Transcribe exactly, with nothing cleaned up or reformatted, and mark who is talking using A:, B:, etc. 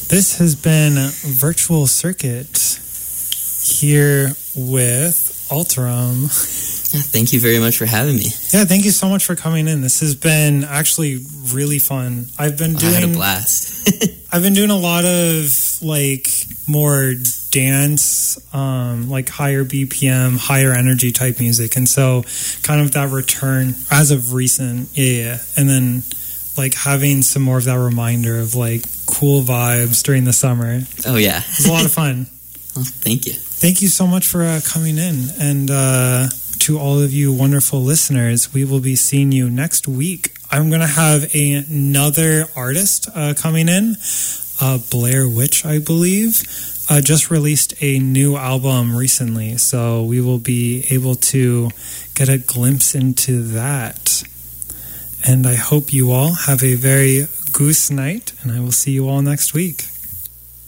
A: This has been Virtual Circuit here with Alterum.
B: Yeah, thank you very much for having me.
A: Yeah, thank you so much for coming in. This has been actually really fun. I've been doing
B: I had a blast.
A: I've been doing a lot of like more dance, um, like higher B P M, higher energy type music, and so kind of that return as of recent, yeah, yeah. And then like having some more of that reminder of like cool vibes during the summer.
B: Oh yeah,
A: it was a lot of fun.
B: Well, thank you.
A: Thank you so much for uh, coming in, and uh, to all of you wonderful listeners, we will be seeing you next week. I'm going to have a, another artist uh, coming in, uh, Blair Witch, I believe, uh, just released a new album recently, so we will be able to get a glimpse into that. And I hope you all have a very goose night, and I will see you all next week.